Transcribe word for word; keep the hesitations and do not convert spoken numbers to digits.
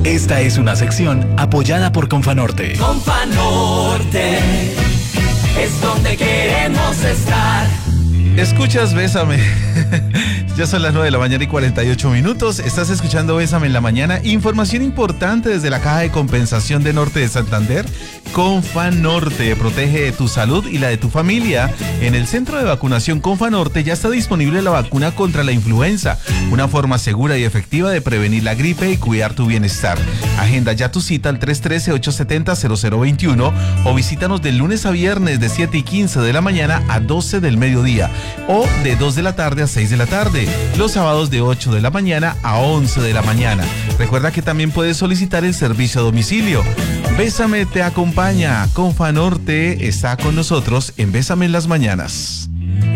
Esta es una sección apoyada por Confanorte. Confanorte es donde queremos estar. Escuchas Bésame. Ya son las nueve de la mañana y cuarenta y ocho minutos. Estás escuchando Bésame en la mañana. Información importante desde la Caja de Compensación de Norte de Santander. Confanorte protege tu salud y la de tu familia. En el centro de vacunación Confanorte ya está disponible la vacuna contra la influenza, una forma segura y efectiva de prevenir la gripe y cuidar tu bienestar. Agenda ya tu cita al tres uno tres, ocho siete cero, cero cero dos uno o visítanos de lunes a viernes de siete y quince de la mañana a doce del mediodía o de dos de la tarde a seis de la tarde. Los sábados de ocho de la mañana a once de la mañana. Recuerda que también puedes solicitar el servicio a domicilio. Bésame te acompaña. Confanorte está con nosotros en Bésame en las mañanas.